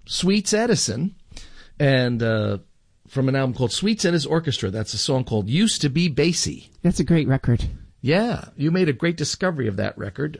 Sweets Edison, and from an album called Sweets and His Orchestra. That's a song called Used to Be Bassy. That's a great record. Yeah, you made a great discovery of that record.